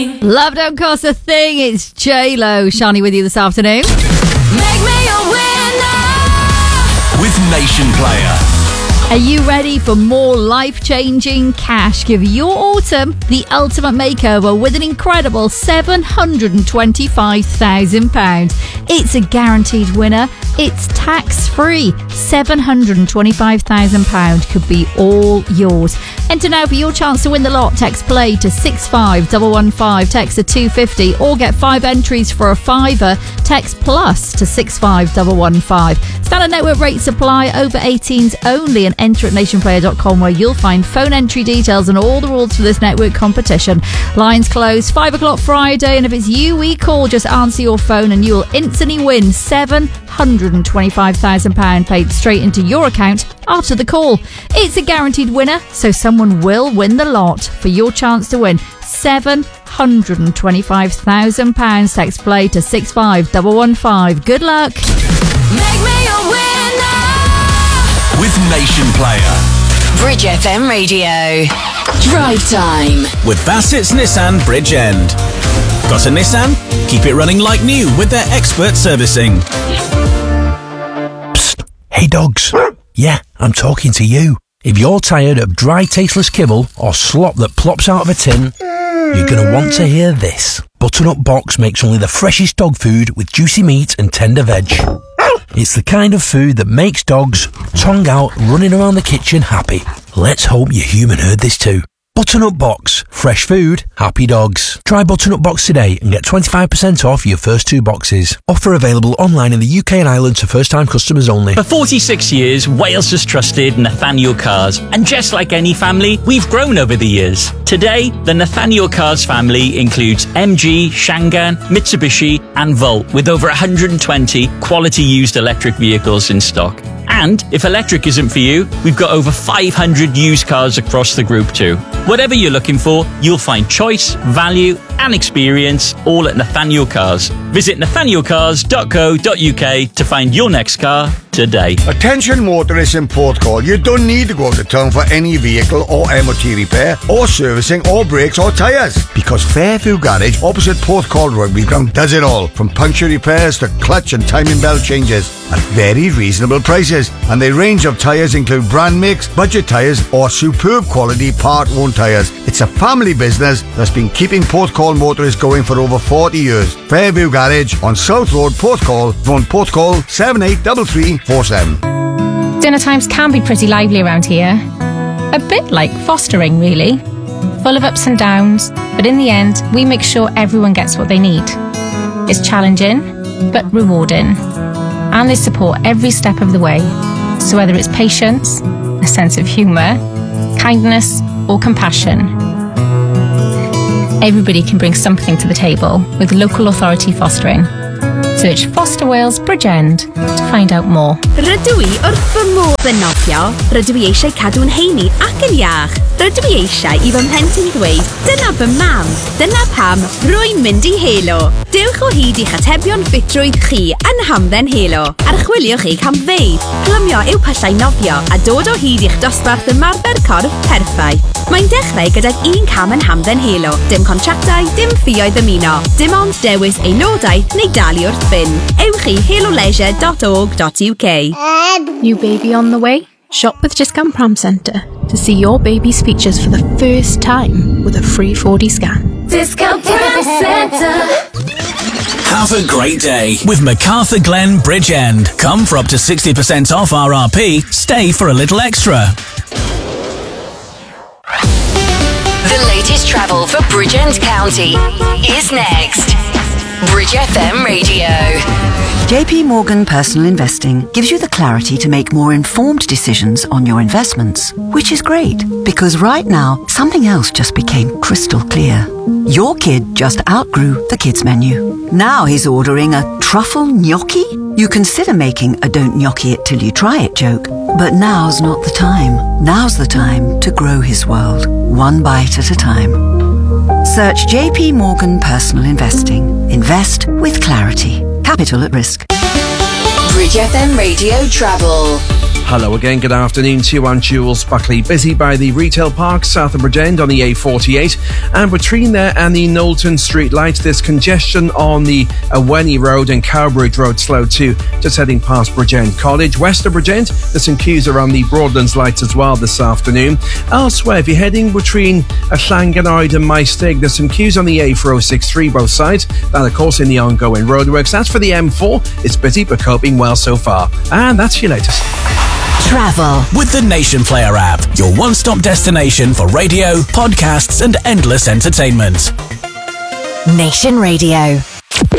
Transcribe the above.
Love don't cost a thing. It's J-Lo. Shani with you this afternoon. Make me a winner with Nation Player. Are you ready for more life-changing cash? Give your autumn the ultimate makeover with an incredible £725,000. It's a guaranteed winner. It's tax-free. £725,000 could be all yours. Enter now for your chance to win the lot. Text play to 65115. Text to 250 or get 5 entries for a £5. Text plus to 65115. Standard network rates apply. Over 18s only, and enter at nationplayer.com where you'll find phone entry details and all the rules for this network competition. Lines close 5 o'clock Friday, and if it's you we call, just answer your phone and you'll instantly win £725,000 paid straight into your account after the call. It's a guaranteed winner, so someone will win the lot. For your chance to win £725,000, text play to 65115. Good luck. Make me a winner with Nation Player. Bridge FM Radio. Drive time with Bassett's Nissan Bridgend. Got a Nissan? Keep it running like new with their expert servicing. Psst. Hey dogs. Yeah, I'm talking to you. If you're tired of dry, tasteless kibble or slop that plops out of a tin, you're going to want to hear this. Butternut Box makes only the freshest dog food with juicy meat and tender veg. It's the kind of food that makes dogs, tongue out, running around the kitchen happy. Let's hope your human heard this too. Butternut Box. Fresh food, happy dogs. Try Butternut Box today and get 25% off your first 2 boxes. Offer available online in the UK and Ireland to first-time customers only. For 46 years, Wales has trusted Nathaniel Cars. And just like any family, we've grown over the years. Today, the Nathaniel Cars family includes MG, Shangan, Mitsubishi and Volt, with over 120 quality used electric vehicles in stock. And if electric isn't for you, we've got over 500 used cars across the group too. Whatever you're looking for, you'll find choice, value and experience all at Nathaniel Cars. Visit nathanielcars.co.uk to find your next car today. Attention motorists in Port Call, you don't need to go to town for any vehicle or MOT repair or servicing or brakes or tyres, because Fairview Garage opposite Port Call Rugby Ground does it all, from puncture repairs to clutch and timing belt changes at very reasonable prices. And their range of tyres include brand mix, budget tyres or superb quality part-owned tyres. It's a family business that's been keeping Port Call motorists going for over 40 years. Fairview Garage on South Road, Port Call, phone Port Call 783347. Dinner times can be pretty lively around here. A bit like fostering, really. Full of ups and downs, but in the end, we make sure everyone gets what they need. It's challenging, but rewarding. And they support every step of the way. So whether it's patience, a sense of humour, kindness, or compassion, everybody can bring something to the table with local authority fostering. Search Foster Wales Bridgend to find out more. Rydw i wrth fy modd yn nofio, rydw i eisiau cadw'n heini ac yn iach. Rydw i eisiau i fy mhlentyn ddweud, dyna fy mam, dyna pam rwy'n mynd i Helo. Dewch o hyd i'ch atebion ffitrwydd chi yn Hamdden Helo. Archwiliwch eich hamfeydd, glymio i'w pyllau nofio a dod o hyd i'ch dosbarth ymarfer corff perffaith. Mae'n dechrau gydag 1 cam yn Hamdden Helo. Dim contractau, dim ffïoedd ymuno. Dim ond dewis aelodaeth neu dalu wrth fynd. Ewch i heloleisure.org.uk. New baby on the way? Shop with Discount Pram Centre to see your baby's features for the first time with a free 4D scan. Discount Pram Centre. Have a great day with MacArthur Glen Bridgend. Come for up to 60% off RRP. Stay for a little extra. The latest travel for Bridgend County is next. Bridge FM Radio. JP Morgan Personal Investing gives you the clarity to make more informed decisions on your investments, which is great because right now something else just became crystal clear. Your kid just outgrew the kids menu. Now he's ordering a truffle gnocchi? You consider making a don't gnocchi it till you try it joke, but now's not the time. Now's the time to grow his world, one bite at a time. Search JP Morgan Personal Investing. Invest with clarity. Capital at risk. Bridge FM Radio Travel. Hello again, good afternoon to you. I'm Jules Buckley. Busy by the retail park south of Bridgend on the A48, and between there and the Knowlton Street light, there's congestion on the Awenny Road and Cowbridge Road slow too, just heading past Bridgend College. West of Bridgend, there's some queues around the Broadlands lights as well this afternoon. Elsewhere, if you're heading between Llanganoid and Maestig, there's some queues on the A4063 both sides. That of course in the ongoing roadworks. That's for the M4. It's busy but coping well so far. And that's your latest. Travel with the Nation Player app, your one-stop destination for radio, podcasts and endless entertainment. Nation Radio.